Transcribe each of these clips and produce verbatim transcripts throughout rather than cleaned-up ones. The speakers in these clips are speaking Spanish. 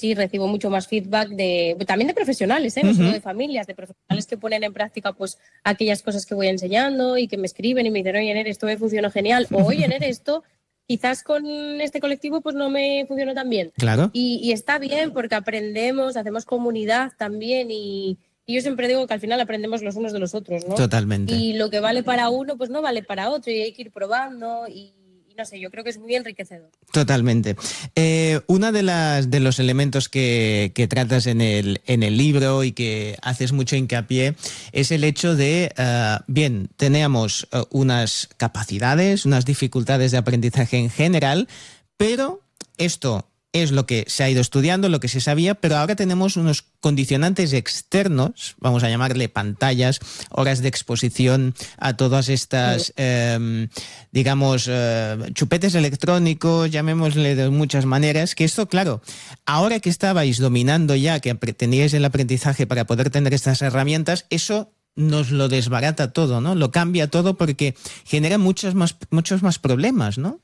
sí recibo mucho más feedback de también de profesionales, ¿eh? No uh-huh. solo de familias, de profesionales que ponen en práctica pues aquellas cosas que voy enseñando y que me escriben y me dicen, oye, Nere, esto me funcionó genial, o oye, Nere, esto quizás con este colectivo pues no me funcionó tan bien. Claro. Y, y está bien porque aprendemos, hacemos comunidad también y, y yo siempre digo que al final aprendemos los unos de los otros, ¿no? Totalmente. Y lo que vale para uno pues no vale para otro y hay que ir probando y no sé, yo creo que es muy enriquecedor. Totalmente. Eh, una de las de los elementos que, que tratas en el, en el libro y que haces mucho hincapié es el hecho de, uh, bien, tenemos uh, unas capacidades, unas dificultades de aprendizaje en general, pero esto es lo que se ha ido estudiando, lo que se sabía, pero ahora tenemos unos condicionantes externos, vamos a llamarle pantallas, horas de exposición a todas estas, sí. eh, digamos, eh, chupetes electrónicos, llamémosle de muchas maneras, que esto, claro, ahora que estabais dominando ya, que teníais el aprendizaje para poder tener estas herramientas, eso nos lo desbarata todo, ¿no? Lo cambia todo porque genera muchos más, muchos más problemas, ¿no?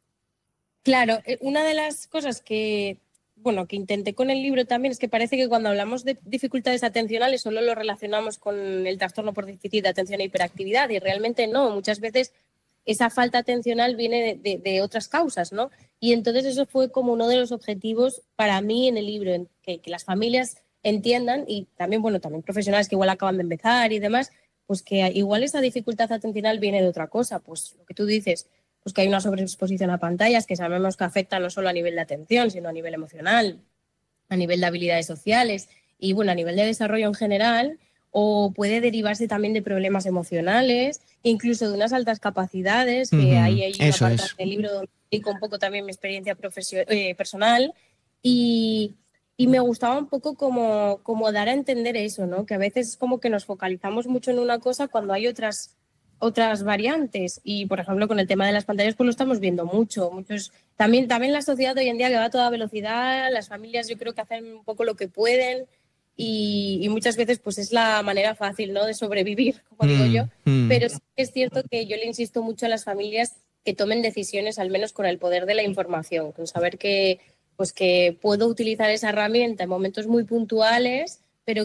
Claro, una de las cosas que, bueno, que intenté con el libro también es que parece que cuando hablamos de dificultades atencionales solo lo relacionamos con el trastorno por déficit de atención e hiperactividad y realmente no, muchas veces esa falta atencional viene de, de, de otras causas, ¿no? Y entonces eso fue como uno de los objetivos para mí en el libro, que, que las familias entiendan y también, bueno, también profesionales que igual acaban de empezar y demás, pues que igual esa dificultad atencional viene de otra cosa, pues lo que tú dices, pues que hay una sobreexposición a pantallas que sabemos que afecta no solo a nivel de atención, sino a nivel emocional, a nivel de habilidades sociales y, bueno, a nivel de desarrollo en general, o puede derivarse también de problemas emocionales, incluso de unas altas capacidades, que uh-huh. ahí hay una parte del libro donde explico un poco también mi experiencia profesio- eh, personal y, y me gustaba un poco como, como dar a entender eso, ¿no? Que a veces como que nos focalizamos mucho en una cosa cuando hay otras otras variantes y, por ejemplo, con el tema de las pantallas pues lo estamos viendo mucho. Muchos también, también la sociedad hoy en día que va a toda velocidad, las familias yo creo que hacen un poco lo que pueden y, y muchas veces pues es la manera fácil, ¿no?, de sobrevivir, como mm, digo yo, mm. pero sí es cierto que yo le insisto mucho a las familias que tomen decisiones al menos con el poder de la información, con saber que, pues, que puedo utilizar esa herramienta en momentos muy puntuales, pero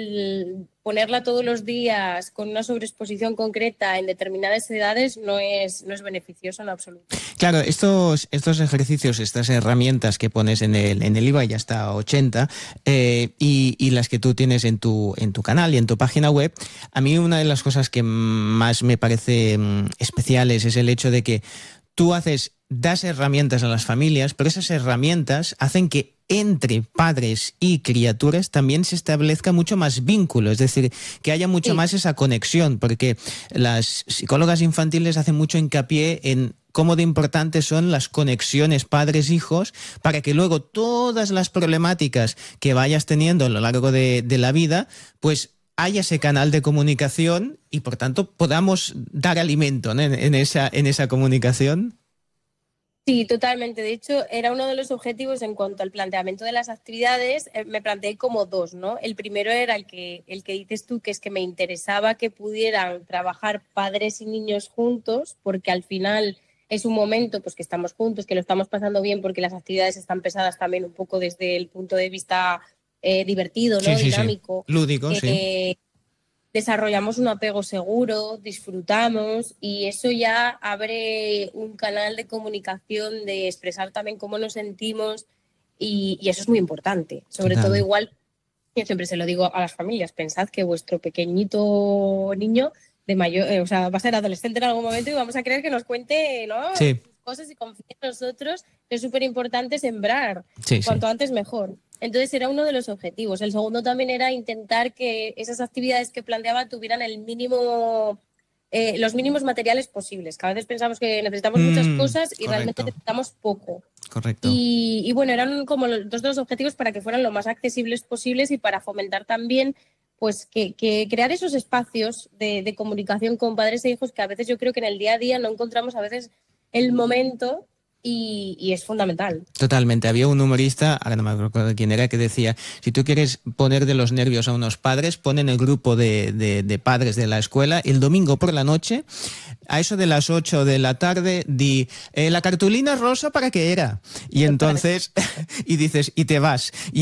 ponerla todos los días con una sobreexposición concreta en determinadas edades no es, no es beneficioso en absoluto. Claro, estos, estos ejercicios, estas herramientas que pones en el, en el libro, ya hasta ochenta, eh, y, y las que tú tienes en tu, en tu canal y en tu página web, a mí una de las cosas que más me parece mm, especiales es el hecho de que tú haces, das herramientas a las familias, pero esas herramientas hacen que entre padres y criaturas también se establezca mucho más vínculo, es decir, que haya mucho sí. más esa conexión, porque las psicólogas infantiles hacen mucho hincapié en cómo de importantes son las conexiones padres-hijos para que luego todas las problemáticas que vayas teniendo a lo largo de, de la vida, pues haya ese canal de comunicación y por tanto podamos dar alimento, ¿no?, en, en, esa, en esa comunicación. Sí, totalmente. De hecho, era uno de los objetivos en cuanto al planteamiento de las actividades. Eh, me planteé como dos, ¿no? El primero era el que, el que dices tú, que es que me interesaba que pudieran trabajar padres y niños juntos, porque al final es un momento pues que estamos juntos, que lo estamos pasando bien, porque las actividades están pesadas también un poco desde el punto de vista eh, divertido, ¿no? Sí, sí, dinámico. Sí. Lúdico, eh, sí. Desarrollamos un apego seguro, disfrutamos y eso ya abre un canal de comunicación, de expresar también cómo nos sentimos y, y eso es muy importante. Sobre Total. todo igual, yo siempre se lo digo a las familias, pensad que vuestro pequeñito niño de mayor, eh, o sea, va a ser adolescente en algún momento y vamos a querer que nos cuente, ¿no?, sí. sus cosas y confíe en nosotros. Es súper importante sembrar, sí, cuanto sí. antes mejor. Entonces era uno de los objetivos. El segundo también era intentar que esas actividades que planteaba tuvieran el mínimo, eh, los mínimos materiales posibles. Que a veces pensamos que necesitamos mm, muchas cosas y correcto. realmente necesitamos poco. Correcto. Y, y bueno, eran como los dos de los objetivos para que fueran lo más accesibles posibles y para fomentar también pues que, que crear esos espacios de, de comunicación con padres e hijos que a veces yo creo que en el día a día no encontramos a veces el momento. Y, y es fundamental. Totalmente. Había un humorista, ahora no me acuerdo quién era, que decía, si tú quieres poner de los nervios a unos padres, pon en el grupo de, de, de padres de la escuela el domingo por la noche, a eso de las ocho de la tarde, di, eh, la cartulina rosa, ¿para qué era? Y entonces, y dices, y te vas. Y